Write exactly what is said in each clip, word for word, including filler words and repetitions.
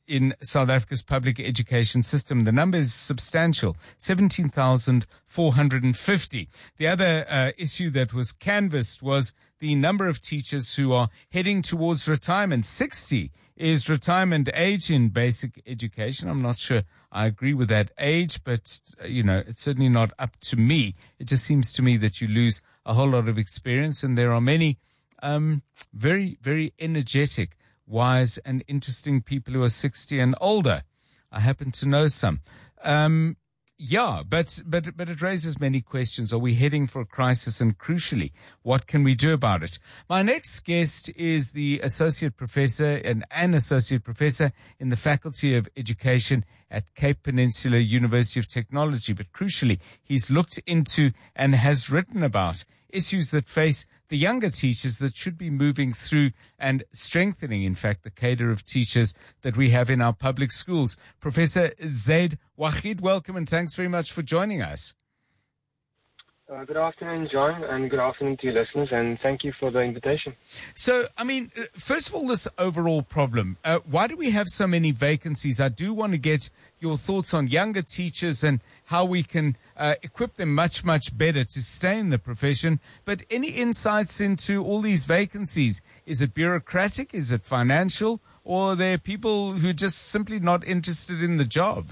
in South Africa's public education system. The number is substantial, seventeen thousand four hundred fifty. The other uh, issue that was canvassed was the number of teachers who are heading towards retirement. sixty is retirement age in basic education. I'm not sure I agree with that age, but, uh, you know, it's certainly not up to me. It just seems to me that you lose a whole lot of experience, and there are many um, very, very energetic, wise and interesting people who are sixty and older. I happen to know some. Um, yeah, but, but, but it raises many questions. Are we heading for a crisis? And crucially, what can we do about it? My next guest is the associate professor and an associate professor in the Faculty of Education at Cape Peninsula University of Technology. But crucially, he's looked into and has written about issues that face the younger teachers that should be moving through and strengthening, in fact, the cadre of teachers that we have in our public schools. Professor Zaid Waheed, welcome and thanks very much for joining us. Uh, good afternoon, John, and good afternoon to your listeners, and thank you for the invitation. So, I mean, uh, first of all, this overall problem, uh, why do we have so many vacancies? I do want to get your thoughts on younger teachers and how we can uh, equip them much, much better to stay in the profession. But any insights into all these vacancies? Is it bureaucratic? Is it financial? Or are there people who are just simply not interested in the job?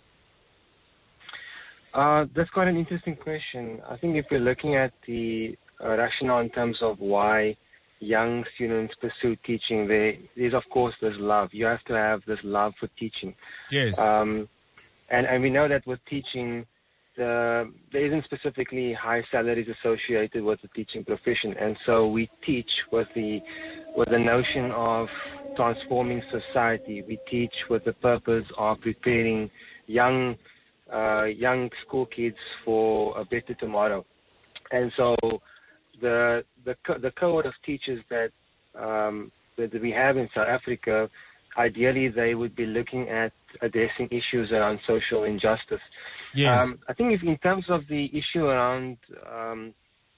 Uh, that's quite an interesting question. I think if we're looking at the uh, rationale in terms of why young students pursue teaching, there is, of course, this love. You have to have this love for teaching. Yes. Um, and, and we know that with teaching, the, there isn't specifically high salaries associated with the teaching profession. And so we teach with the, with the notion of transforming society. We teach with the purpose of preparing young Uh, young school kids for a better tomorrow. And so the the co- the cohort of teachers that um, that we have in South Africa, ideally they would be looking at addressing issues around social injustice. Yes. Um, I think if in terms of the issue around um,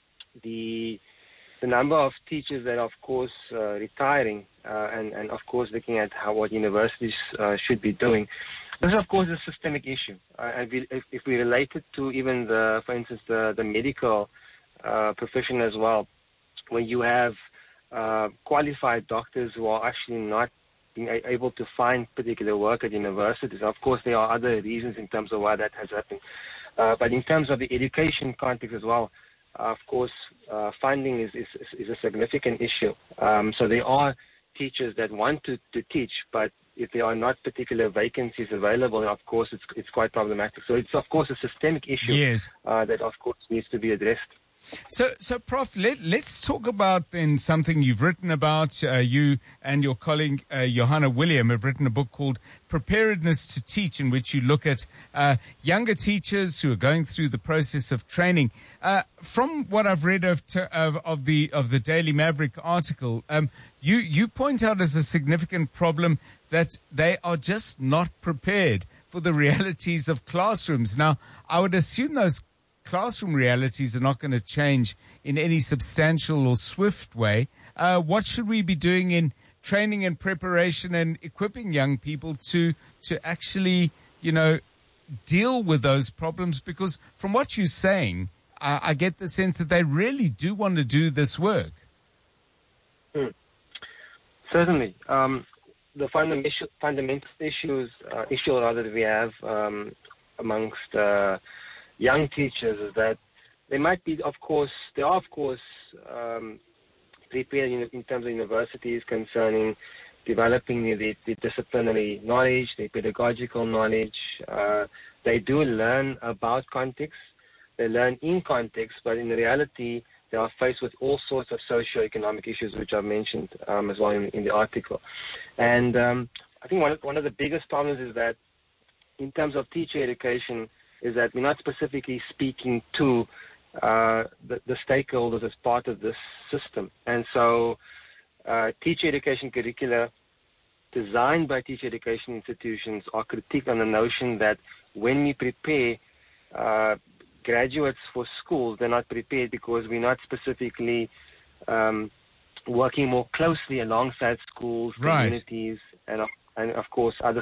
the the number of teachers that are, of course, uh, retiring, uh, and, and, of course, looking at how what universities uh, should be doing, this is, of course, a systemic issue. Uh, and we, if, if we relate it to even, the, for instance, the, the medical uh, profession as well, when you have uh, qualified doctors who are actually not being able to find particular work at universities. Of course, there are other reasons in terms of why that has happened. Uh, but in terms of the education context as well, Uh, of course, uh, funding is, is, is a significant issue. Um, so there are teachers that want to, to teach, but if there are not particular vacancies available, of course, it's, it's quite problematic. So it's, of course, a systemic issue yes. uh, that, of course, needs to be addressed. So, so, Prof, let, let's talk about then something you've written about. Uh, you and your colleague, uh, Johanna William, have written a book called Preparedness to Teach, in which you look at uh, younger teachers who are going through the process of training. Uh, from what I've read of, to, of, of the of the Daily Maverick article, um, you, you point out as a significant problem that they are just not prepared for the realities of classrooms. Now, I would assume those classroom realities are not going to change in any substantial or swift way. Uh, what should we be doing in training and preparation and equipping young people to to actually, you know, deal with those problems? Because from what you're saying, uh, I get the sense that they really do want to do this work. Hmm. Certainly. Um, the fundamental, fundamental issues, uh, issue rather that we have um, amongst uh, young teachers is that they might be, of course, they are, of course, um, prepared in, in terms of universities concerning developing the, the disciplinary knowledge, the pedagogical knowledge. Uh, they do learn about context. They learn in context, but in reality, they are faced with all sorts of socio-economic issues, which I've mentioned um, as well in, in the article. And um, I think one of, one of the biggest problems is that in terms of teacher education, is that we're not specifically speaking to uh, the, the stakeholders as part of this system. And so uh, teacher education curricula designed by teacher education institutions are critiqued on the notion that when we prepare uh, graduates for schools, they're not prepared because we're not specifically um, working more closely alongside schools, right. communities, and, and, of course, other